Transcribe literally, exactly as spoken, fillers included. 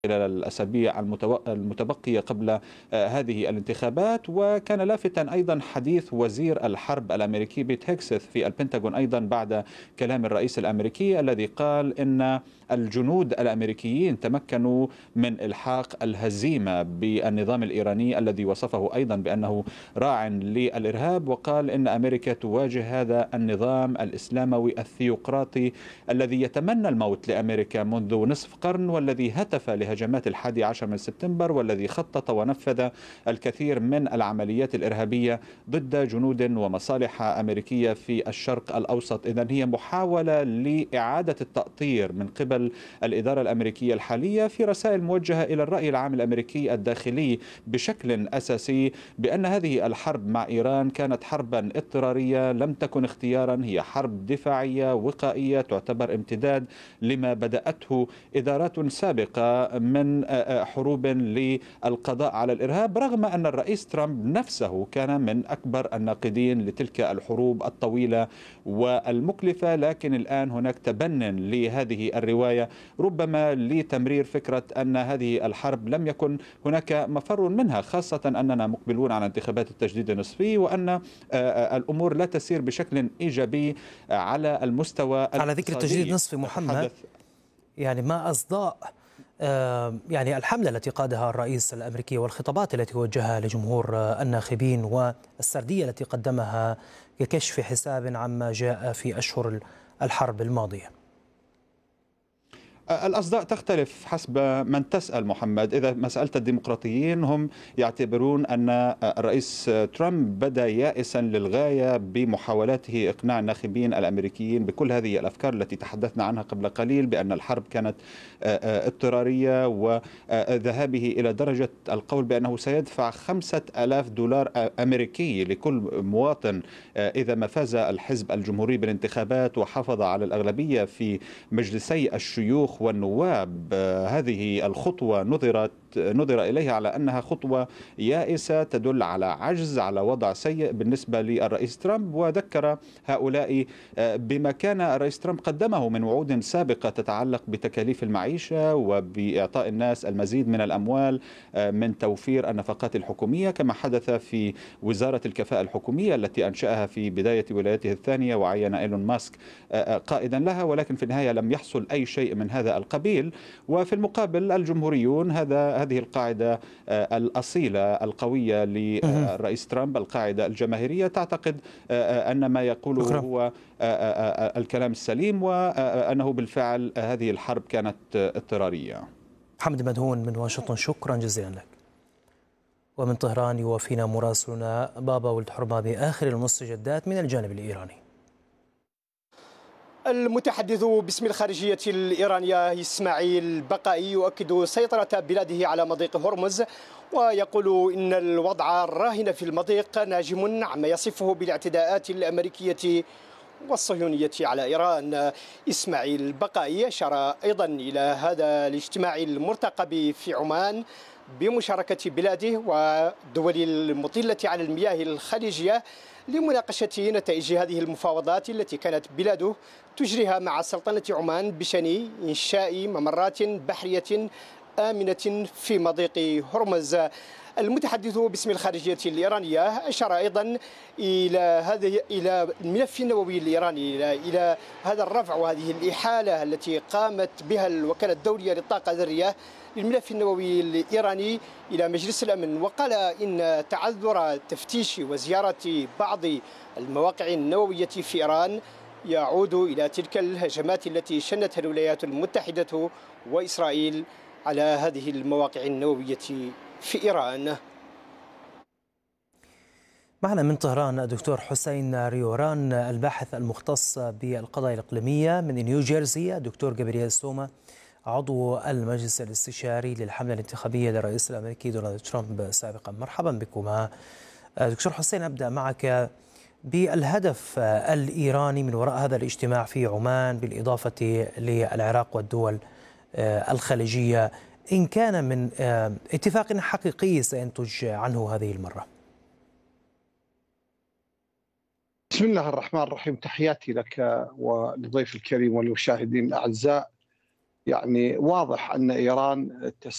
خلال الأسابيع المتو- المتبقية قبل آه، هذه الانتخابات. وكان لافتا أيضا حديث وزير الحرب الأمريكي بيت هيكسث في البنتاغون أيضا بعد كلام الرئيس الأمريكي الذي قال إن الجنود الأمريكيين تمكنوا من إلحاق الهزيمة بالنظام الإيراني الذي وصفه أيضا بأنه راع للإرهاب، وقال إن أمريكا تواجه هذا النظام الإسلاموي الثيوقراطي الذي يتمنى الموت لأمريكا منذ نصف قرن، والذي هتف لهجمات الحادي عشر من سبتمبر، والذي خطط ونفذ الكثير من العمليات الإرهابية ضد جنود ومصالح أمريكية في الشرق الأوسط. إذن هي محاولة لإعادة التأطير من قبل الإدارة الأمريكية الحالية في رسائل موجهة إلى الرأي العام الأمريكي الداخلي بشكل أساسي بأن هذه الحرب مع إيران كانت حربا اضطرارية لم تكن اختيارا، هي حرب دفاعية وقائية تعتبر امتداد لما بدأته إدارات سابقة من حروب للقضاء على الإرهاب، رغم أن الرئيس ترامب نفسه كان من أكبر الناقدين لتلك الحروب الطويلة والمكلفة. لكن الآن هناك تبن لهذه الرواية ربما لتمرير فكرة أن هذه الحرب لم يكن هناك مفر منها، خاصة أننا مقبلون على انتخابات التجديد النصفي، وأن الأمور لا تسير بشكل إيجابي على المستوى على ذكر التجديد الاقتصادي. النصفي محمد، يعني ما أصداء آه، يعني الحملة التي قادها الرئيس الأمريكي والخطابات التي وجهها لجمهور آه، الناخبين والسردية التي قدمها ككشف حساب عما جاء في أشهر الحرب الماضية؟ الأصداء تختلف حسب من تسأل محمد. إذا ما سألت الديمقراطيين هم يعتبرون أن الرئيس ترامب بدأ يائسا للغاية بمحاولاته إقناع الناخبين الأمريكيين بكل هذه الأفكار التي تحدثنا عنها قبل قليل، بأن الحرب كانت اضطرارية، وذهابه إلى درجة القول بأنه سيدفع خمسة آلاف دولار أمريكي لكل مواطن إذا ما فاز الحزب الجمهوري بالانتخابات وحافظ على الأغلبية في مجلسي الشيوخ والنواب. هذه الخطوة نظرت نظر إليها على أنها خطوة يائسة تدل على عجز، على وضع سيء بالنسبة للرئيس ترامب، وذكر هؤلاء بما كان الرئيس ترامب قدمه من وعود سابقة تتعلق بتكاليف المعيشة وبإعطاء الناس المزيد من الأموال من توفير النفقات الحكومية، كما حدث في وزارة الكفاءة الحكومية التي أنشأها في بداية ولايته الثانية وعين إيلون ماسك قائدا لها، ولكن في النهاية لم يحصل أي شيء من هذا القبيل. وفي المقابل الجمهوريون، هذا هذه القاعدة الأصيلة القوية للرئيس ترامب، القاعدة الجماهيرية، تعتقد أن ما يقوله هو الكلام السليم، وأنه بالفعل هذه الحرب كانت اضطرارية. محمد مدهون من واشنطن، شكرا جزيلا لك. ومن طهران يوافينا مراسلنا بابا ولد حرمة بآخر المستجدات من الجانب الإيراني. المتحدث باسم الخارجية الإيرانية إسماعيل بقائي يؤكد سيطرة بلاده على مضيق هرمز، ويقول إن الوضع الراهن في المضيق ناجم عما يصفه بالاعتداءات الأمريكية والصهيونية على إيران. إسماعيل بقائي أشار أيضا إلى هذا الاجتماع المرتقب في عمان بمشاركة بلاده والدول المطلة على المياه الخليجية لمناقشة نتائج هذه المفاوضات التي كانت بلاده تجريها مع سلطنة عمان بشأن إنشاء ممرات بحرية آمنة في مضيق هرمز. المتحدث باسم الخارجية الإيرانية أشار أيضا إلى هذه إلى الملف النووي الإيراني، إلى, إلى هذا الرفع وهذه الإحالة التي قامت بها الوكالة الدولية للطاقة الذرية للملف النووي الإيراني إلى مجلس الأمن، وقال إن تعذر تفتيش وزيارة بعض المواقع النووية في إيران يعود إلى تلك الهجمات التي شنتها الولايات المتحدة وإسرائيل على هذه المواقع النووية في إيران. معنا من طهران الدكتور حسين ريوران الباحث المختص بالقضايا الإقليمية. من نيوجيرسي الدكتور جابرييل سوما عضو المجلس الاستشاري للحملة الانتخابية للرئيس الأمريكي دونالد ترامب سابقا. مرحبا بكما. دكتور حسين، أبدأ معك بالهدف الإيراني من وراء هذا الاجتماع في عمان بالإضافة للعراق والدول الخليجية، إن كان من اتفاق حقيقي سينتج عنه هذه المرة. بسم الله الرحمن الرحيم، تحياتي لك ولضيف الكريم والمشاهدين الأعزاء. يعني واضح أن إيران